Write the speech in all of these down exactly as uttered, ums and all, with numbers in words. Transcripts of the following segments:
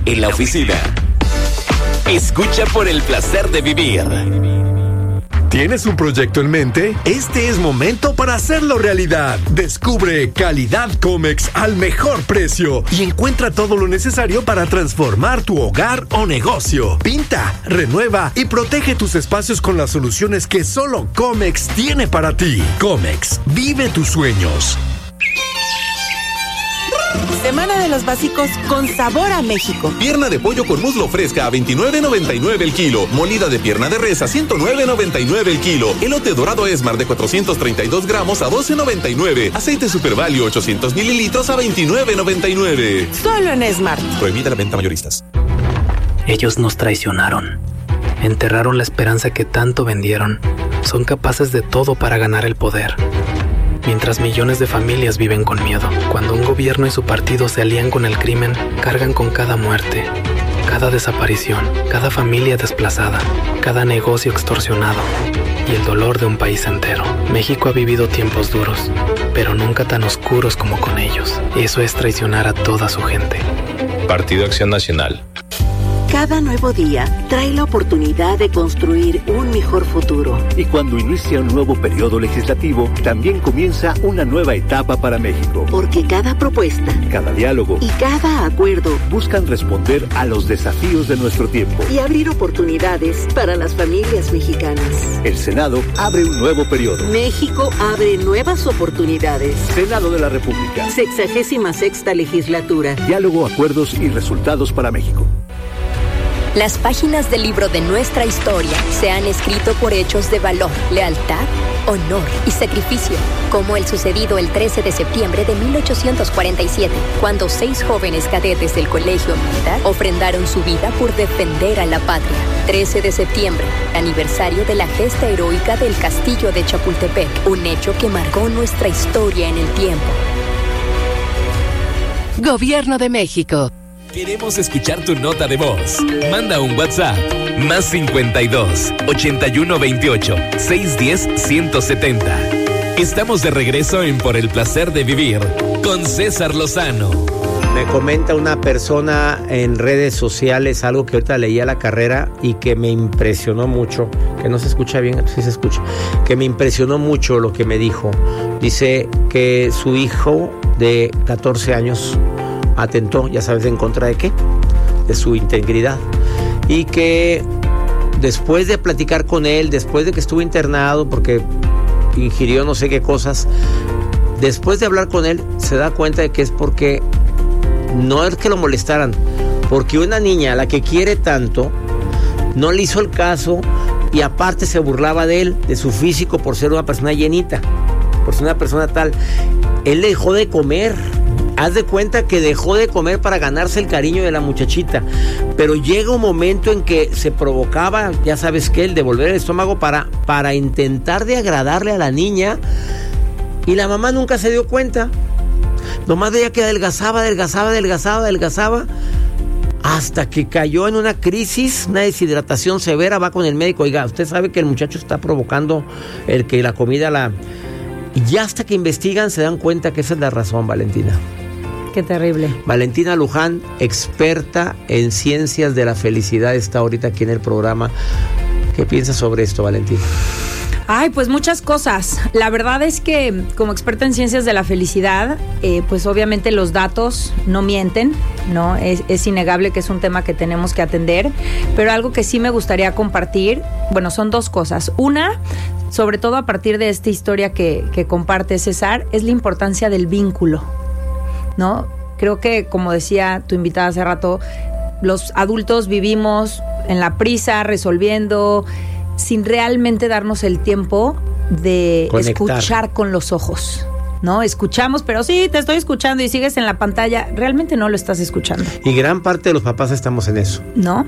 en la oficina. Escucha por el placer de vivir. ¿Tienes un proyecto en mente? Este es momento para hacerlo realidad. Descubre Calidad Comex al mejor precio y encuentra todo lo necesario para transformar tu hogar o negocio. Pinta, renueva y protege tus espacios con las soluciones que solo Comex tiene para ti. Comex, vive tus sueños. Semana de los básicos con sabor a México. Pierna de pollo con muslo fresca a veintinueve noventa y nueve el kilo. Molida de pierna de res a ciento nueve noventa y nueve el kilo. Elote dorado Esmar de cuatrocientos treinta y dos gramos a doce noventa y nueve. Aceite Super Value ochocientos mililitros a veintinueve noventa y nueve. Solo en Esmar. Prohibida la venta mayoristas. Ellos nos traicionaron. Enterraron la esperanza que tanto vendieron. Son capaces de todo para ganar el poder. Mientras millones de familias viven con miedo. Cuando un gobierno y su partido se alían con el crimen, cargan con cada muerte, cada desaparición, cada familia desplazada, cada negocio extorsionado y el dolor de un país entero. México ha vivido tiempos duros, pero nunca tan oscuros como con ellos. Eso es traicionar a toda su gente. Partido Acción Nacional. Cada nuevo día trae la oportunidad de construir un mejor futuro. Y cuando inicia un nuevo periodo legislativo, también comienza una nueva etapa para México. Porque cada propuesta, cada diálogo y cada acuerdo buscan responder a los desafíos de nuestro tiempo y abrir oportunidades para las familias mexicanas. El Senado abre un nuevo periodo. México abre nuevas oportunidades. Senado de la República. Sexagésima sexta legislatura. Diálogo, acuerdos y resultados para México. Las páginas del libro de nuestra historia se han escrito por hechos de valor, lealtad, honor y sacrificio, como el sucedido el trece de septiembre de mil ochocientos cuarenta y siete, cuando seis jóvenes cadetes del Colegio Militar ofrendaron su vida por defender a la patria. trece de septiembre, aniversario de la gesta heroica del Castillo de Chapultepec, un hecho que marcó nuestra historia en el tiempo. Gobierno de México. Queremos escuchar tu nota de voz. Manda un WhatsApp. Más cincuenta y dos, ochenta y uno veintiocho, seiscientos diez, ciento setenta. Estamos de regreso en Por el Placer de Vivir con César Lozano. Me comenta una persona en redes sociales algo que ahorita leía la carrera y que me impresionó mucho. Que no se escucha bien, sí se escucha. Que me impresionó mucho lo que me dijo. Dice que su hijo de catorce años atentó, ya sabes, ¿en contra de qué? De su integridad. Y que después de platicar con él, después de que estuvo internado porque ingirió no sé qué cosas, después de hablar con él, se da cuenta de que es porque no es que lo molestaran, porque una niña a la que quiere tanto no le hizo el caso y aparte se burlaba de él, de su físico, por ser una persona llenita, por ser una persona tal. Él le dejó de comer. Haz de cuenta que dejó de comer para ganarse el cariño de la muchachita. Pero llega un momento en que se provocaba, ya sabes qué, el devolver el estómago para, para intentar de agradarle a la niña. Y la mamá nunca se dio cuenta. Nomás veía que adelgazaba, adelgazaba, adelgazaba, adelgazaba. Hasta que cayó en una crisis, una deshidratación severa. Va con el médico. Oiga, usted sabe que el muchacho está provocando el que la comida la... Y ya hasta que investigan se dan cuenta que esa es la razón, Valentina. Qué terrible. Valentina Luján, experta en ciencias de la felicidad, está ahorita aquí en el programa. ¿Qué piensas sobre esto, Valentina? Ay, pues muchas cosas. La verdad es que como experta en ciencias de la felicidad, eh, pues obviamente los datos no mienten, ¿no? Es, es innegable que es un tema que tenemos que atender, pero algo que sí me gustaría compartir, bueno, son dos cosas. Una, sobre todo a partir de esta historia que, que comparte César, es la importancia del vínculo, ¿no? Creo que, como decía tu invitada hace rato, los adultos vivimos en la prisa, resolviendo, sin realmente darnos el tiempo de conectar, escuchar con los ojos, ¿no? Escuchamos, pero sí, te estoy escuchando y sigues en la pantalla, realmente no lo estás escuchando. Y gran parte de los papás estamos en eso, ¿no?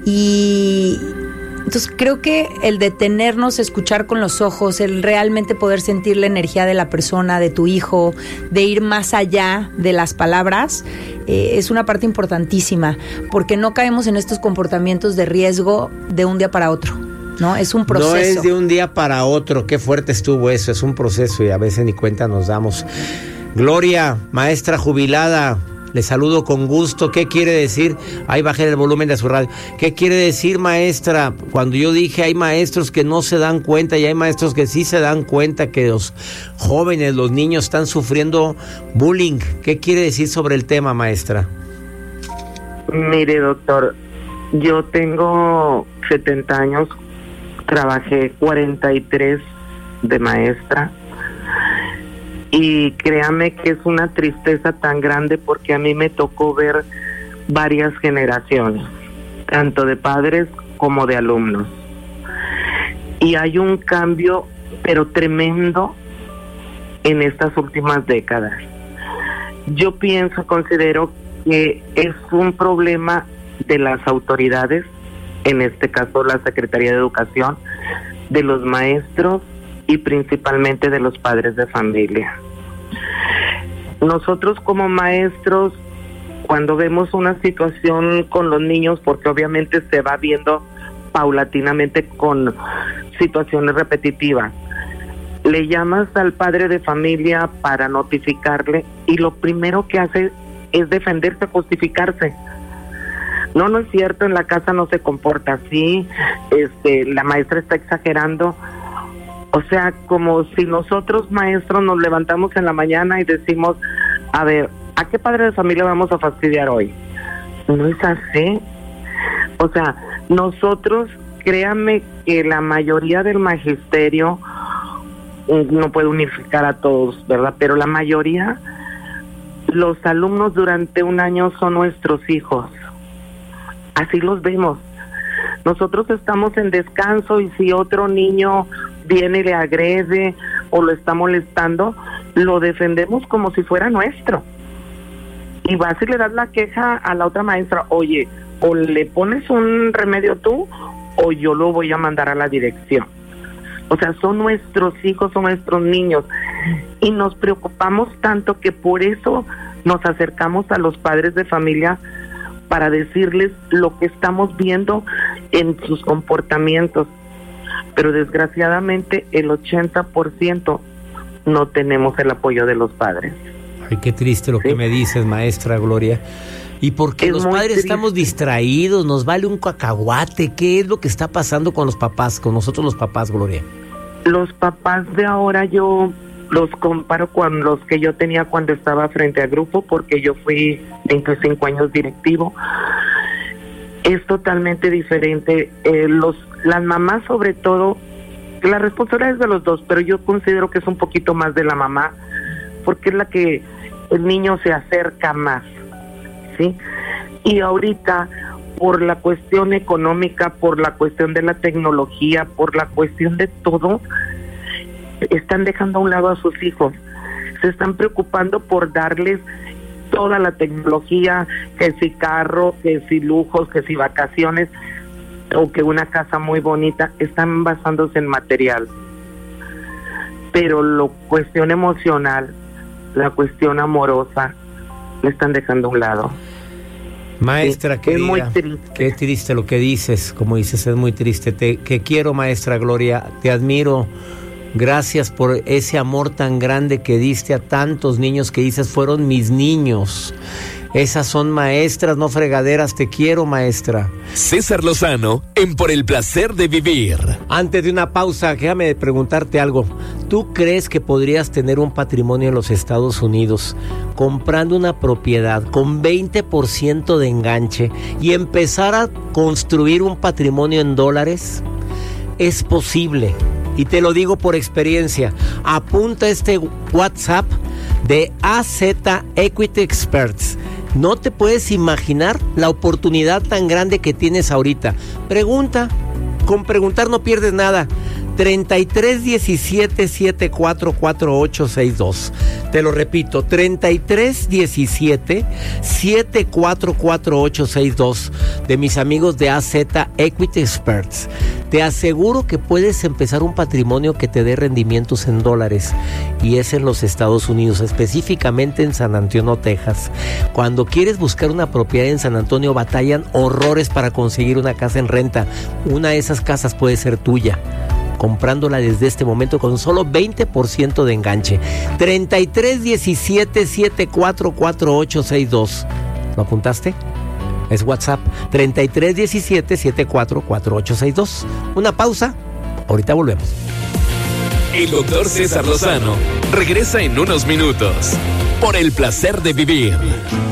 Y entonces creo que el detenernos, escuchar con los ojos, el realmente poder sentir la energía de la persona, de tu hijo, de ir más allá de las palabras, eh, es una parte importantísima, porque no caemos en estos comportamientos de riesgo de un día para otro, ¿no? Es un proceso. No es de un día para otro, qué fuerte estuvo eso, es un proceso y a veces ni cuenta nos damos. Gloria, maestra jubilada, Le saludo con gusto. ¿Qué quiere decir? Ahí bajé el volumen de su radio. ¿Qué quiere decir, maestra? Cuando yo dije hay maestros que no se dan cuenta y hay maestros que sí se dan cuenta que los jóvenes, los niños están sufriendo bullying. ¿Qué quiere decir sobre el tema, maestra? Mire, doctor, yo tengo setenta años, trabajé cuarenta y tres de maestra. Y créame que es una tristeza tan grande porque a mí me tocó ver varias generaciones, tanto de padres como de alumnos. Y hay un cambio, pero tremendo, en estas últimas décadas. Yo pienso, considero que es un problema de las autoridades, en este caso la Secretaría de Educación, de los maestros y principalmente de los padres de familia. Nosotros como maestros, cuando vemos una situación con los niños, porque obviamente se va viendo paulatinamente con situaciones repetitivas, le llamas al padre de familia para notificarle y lo primero que hace es defenderse, justificarse. No, no es cierto, en la casa no se comporta así, este, la maestra está exagerando. O sea, como si nosotros maestros nos levantamos en la mañana y decimos, a ver, ¿a qué padre de familia vamos a fastidiar hoy? No es así. O sea, nosotros, créanme que la mayoría del magisterio, no puedo unificar a todos, ¿verdad? Pero la mayoría, los alumnos durante un año son nuestros hijos. Así los vemos. Nosotros estamos en descanso y si otro niño viene y le agrede o lo está molestando, lo defendemos como si fuera nuestro. Y vas y le das la queja a la otra maestra, oye, o le pones un remedio tú o yo lo voy a mandar a la dirección. O sea, son nuestros hijos, son nuestros niños. Y nos preocupamos tanto que por eso nos acercamos a los padres de familia para decirles lo que estamos viendo en sus comportamientos. Pero desgraciadamente el ochenta por ciento no tenemos el apoyo de los padres. Ay, qué triste lo ¿Sí? que me dices, maestra Gloria. ¿Y por qué los padres triste. estamos distraídos? Nos vale un cacahuate. ¿Qué es lo que está pasando con los papás, con nosotros los papás, Gloria? Los papás de ahora yo los comparo con los que yo tenía cuando estaba frente al grupo, porque yo fui veinticinco años directivo. Es totalmente diferente. Eh, los las mamás, sobre todo, la responsabilidad es de los dos, pero yo considero que es un poquito más de la mamá, porque es la que el niño se acerca más, ¿sí? Y ahorita, por la cuestión económica, por la cuestión de la tecnología, por la cuestión de todo, están dejando a un lado a sus hijos. Se están preocupando por darles toda la tecnología, que si carro, que si lujos, que si vacaciones, o que una casa muy bonita. Están basándose en material. Pero la cuestión emocional, la cuestión amorosa, le están dejando a un lado. Maestra, sí, querida, es muy triste. Qué triste lo que dices, como dices, es muy triste. Te que quiero, maestra Gloria, te admiro. Gracias por ese amor tan grande que diste a tantos niños que dices fueron mis niños. Esas son maestras, no fregaderas. Te quiero, maestra. César Lozano, en Por el Placer de Vivir. Antes de una pausa, déjame preguntarte algo. ¿Tú crees que podrías tener un patrimonio en los Estados Unidos comprando una propiedad con veinte por ciento de enganche y empezar a construir un patrimonio en dólares? Es posible. Y te lo digo por experiencia. Apunta este WhatsApp de A Z Equity Experts. No te puedes imaginar la oportunidad tan grande que tienes ahorita. Pregunta. Con preguntar no pierdes nada. treinta y tres diecisiete setenta y cuatro cuarenta y ocho sesenta y dos. Te lo repito, treinta y tres diecisiete setenta y cuatro cuarenta y ocho sesenta y dos, de mis amigos de A Z Equity Experts. Te aseguro que puedes empezar un patrimonio que te dé rendimientos en dólares, y es en los Estados Unidos, específicamente en San Antonio, Texas. Cuando quieres buscar una propiedad en San Antonio, batallan horrores para conseguir una casa en renta. Una de esas casas puede ser tuya. comprándola desde este momento con solo veinte por ciento de enganche. treinta y tres diecisiete setenta y cuatro cuarenta y ocho sesenta y dos. ¿Lo apuntaste? Es WhatsApp treinta y tres diecisiete setenta y cuatro cuarenta y ocho sesenta y dos. Una pausa, ahorita volvemos. El doctor César Lozano regresa en unos minutos por el placer de vivir.